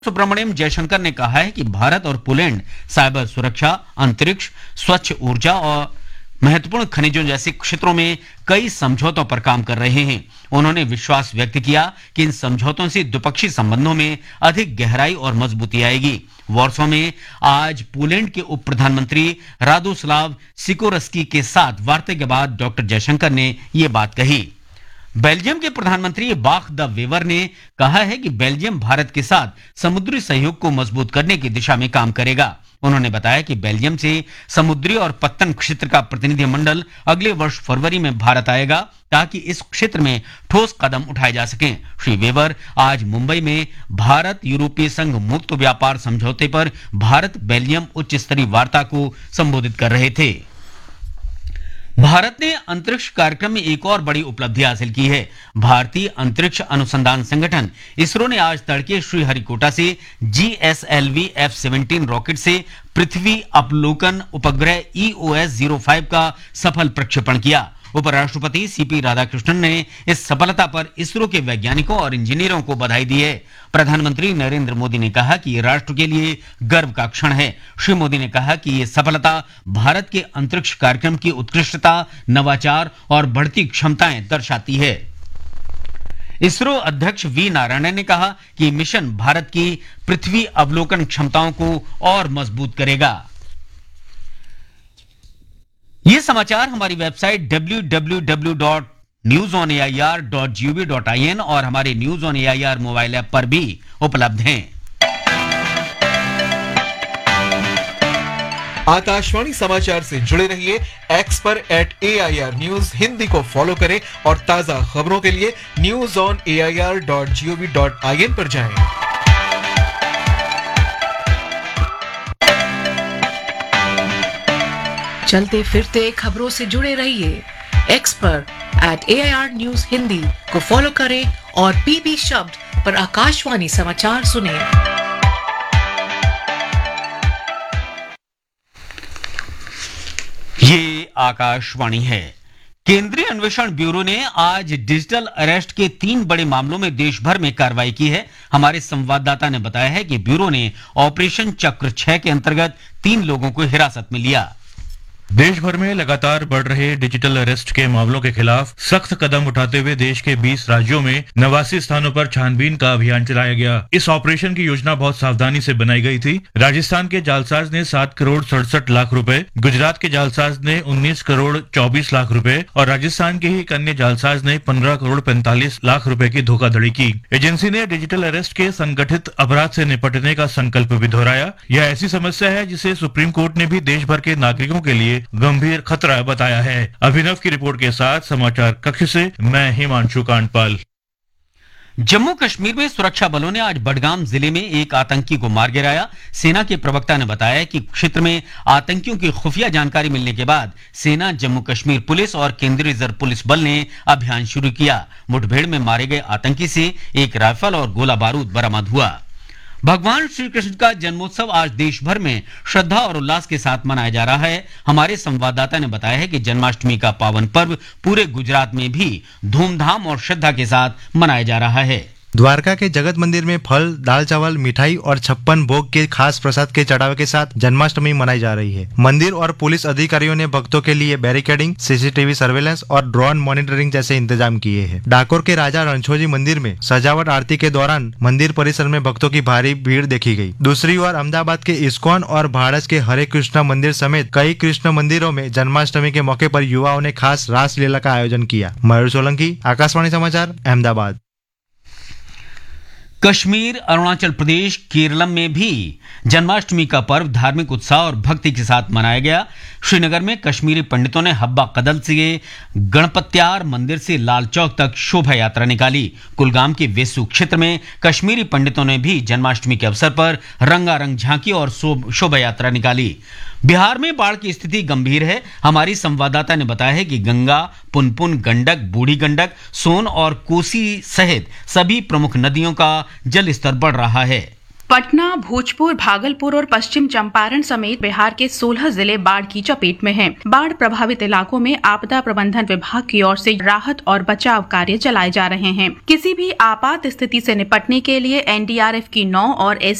सुब्रमण्यम जयशंकर ने कहा है कि भारत और पोलैंड साइबर सुरक्षा, अंतरिक्ष, स्वच्छ ऊर्जा और महत्वपूर्ण खनिजों जैसे क्षेत्रों में कई समझौतों पर काम कर रहे हैं। उन्होंने विश्वास व्यक्त किया कि इन समझौतों से द्विपक्षीय संबंधों में अधिक गहराई और मजबूती आएगी। वॉर्सो में आज पोलैंड के उप प्रधानमंत्री रादोस्लाव सिकोरस्की के साथ वार्ता के बाद डॉक्टर जयशंकर ने ये बात कही। बेल्जियम के प्रधानमंत्री बाख द वेवर ने कहा है कि बेल्जियम भारत के साथ समुद्री सहयोग को मजबूत करने की दिशा में काम करेगा। उन्होंने बताया कि बेल्जियम से समुद्री और पत्तन क्षेत्र का प्रतिनिधिमंडल अगले वर्ष फरवरी में भारत आएगा ताकि इस क्षेत्र में ठोस कदम उठाए जा सकें। श्री वेवर आज मुंबई में भारत यूरोपीय संघ मुक्त व्यापार समझौते पर भारत बेल्जियम उच्च स्तरीय वार्ता को संबोधित कर रहे थे। भारत ने अंतरिक्ष कार्यक्रम में एक और बड़ी उपलब्धि हासिल की है। भारतीय अंतरिक्ष अनुसंधान संगठन इसरो ने आज तड़के श्रीहरिकोटा से GSLV F-17 रॉकेट से पृथ्वी अवलोकन उपग्रह EOS-05 का सफल प्रक्षेपण किया। उपराष्ट्रपति CP राधाकृष्णन ने इस सफलता पर इसरो के वैज्ञानिकों और इंजीनियरों को बधाई दी है। प्रधानमंत्री नरेंद्र मोदी ने कहा कि ये राष्ट्र के लिए गर्व का क्षण है। श्री मोदी ने कहा कि ये सफलता भारत के अंतरिक्ष कार्यक्रम की उत्कृष्टता, नवाचार और बढ़ती क्षमताएं दर्शाती है। इसरो अध्यक्ष V नारायणन ने कहा कि मिशन भारत की पृथ्वी अवलोकन क्षमताओं को और मजबूत करेगा। ये समाचार हमारी वेबसाइट www.newsonair.gov.in और हमारे news on AIR mobile app पर भी उपलब्ध हैं। आकाशवाणी समाचार से जुड़े रहिए। एक्स पर @AIR न्यूज हिंदी को फॉलो करें और ताजा खबरों के लिए newsonair.gov.in पर जाएं। चलते फिरते खबरों से जुड़े रहिए। एक्स पर @AIR न्यूज हिंदी को फॉलो करें और PB शब्द पर आकाशवाणी समाचार सुनें। ये आकाशवाणी है। केंद्रीय अन्वेषण ब्यूरो ने आज डिजिटल अरेस्ट के 3 बड़े मामलों में देश भर में कार्रवाई की है। हमारे संवाददाता ने बताया है कि ब्यूरो ने ऑपरेशन चक्र 6 के अंतर्गत 3 लोगों को हिरासत में लिया। देश भर में लगातार बढ़ रहे डिजिटल अरेस्ट के मामलों के खिलाफ सख्त कदम उठाते हुए देश के 20 राज्यों में 89 स्थानों पर छानबीन का अभियान चलाया गया। इस ऑपरेशन की योजना बहुत सावधानी से बनाई गई थी। राजस्थान के जालसाज ने 7 करोड़ 67 लाख रुपए, गुजरात के जालसाज ने 19 करोड़ 24 लाख रुपए और राजस्थान के ही एक अन्य जालसाज ने 15 करोड़ 45 लाख रुपए की धोखाधड़ी की। एजेंसी ने डिजिटल अरेस्ट के संगठित अपराध से निपटने का संकल्प भी दोहराया। यह ऐसी समस्या है जिसे सुप्रीम कोर्ट ने भी देश भर के नागरिकों के लिए गंभीर खतरा बताया है। अभिनव की रिपोर्ट के साथ समाचार कक्ष से मैं हिमांशु कांडपाल। जम्मू कश्मीर में सुरक्षा बलों ने आज बडगाम जिले में एक आतंकी को मार गिराया। सेना के प्रवक्ता ने बताया कि क्षेत्र में आतंकियों की खुफिया जानकारी मिलने के बाद सेना, जम्मू कश्मीर पुलिस और केंद्रीय रिजर्व पुलिस बल ने अभियान शुरू किया। मुठभेड़ में मारे गए आतंकी से एक राइफल और गोला बारूद बरामद हुआ। भगवान श्री कृष्ण का जन्मोत्सव आज देश भर में श्रद्धा और उल्लास के साथ मनाया जा रहा है। हमारे संवाददाता ने बताया है कि जन्माष्टमी का पावन पर्व पूरे गुजरात में भी धूमधाम और श्रद्धा के साथ मनाया जा रहा है। द्वारका के जगत मंदिर में फल, दाल चावल, मिठाई और 56 भोग के खास प्रसाद के चढ़ावे के साथ जन्माष्टमी मनाई जा रही है। मंदिर और पुलिस अधिकारियों ने भक्तों के लिए बैरिकेडिंग, CCTV सर्वेलेंस और ड्रोन मॉनिटरिंग जैसे इंतजाम किए हैं। डाकोर के राजा रणछोड़जी मंदिर में सजावट आरती के दौरान मंदिर परिसर में भक्तों की भारी भीड़ देखी गई। दूसरी ओर अहमदाबाद के इस्कॉन और भारत के हरे कृष्ण मंदिर समेत कई कृष्ण मंदिरों में जन्माष्टमी के मौके पर युवाओं ने खास रास लीला का आयोजन किया। मयूर सोलंकी, आकाशवाणी समाचार, अहमदाबाद। कश्मीर, अरुणाचल प्रदेश, केरलम में भी जन्माष्टमी का पर्व धार्मिक उत्साह और भक्ति के साथ मनाया गया। श्रीनगर में कश्मीरी पंडितों ने हब्बा कदल से गणपत्यार मंदिर से लाल चौक तक शोभा यात्रा निकाली। कुलगाम के वेसू क्षेत्र में कश्मीरी पंडितों ने भी जन्माष्टमी के अवसर पर रंगारंग झांकी और शोभा यात्रा निकाली। बिहार में बाढ़ की स्थिति गंभीर है। हमारी संवाददाता ने बताया है कि गंगा, पुनपुन, गंडक, बूढ़ी गंडक, सोन और कोसी सहित सभी प्रमुख नदियों का जल स्तर बढ़ रहा है। पटना, भोजपुर, भागलपुर और पश्चिम चंपारण समेत बिहार के 16 जिले बाढ़ की चपेट में हैं। बाढ़ प्रभावित इलाकों में आपदा प्रबंधन विभाग की ओर से राहत और बचाव कार्य चलाए जा रहे हैं। किसी भी आपात स्थिति से निपटने के लिए एनडीआरएफ की 9 और